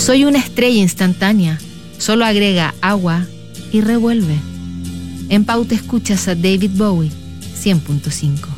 Soy una estrella instantánea, solo agrega agua y revuelve. En Pauta escuchas a David Bowie 100.5.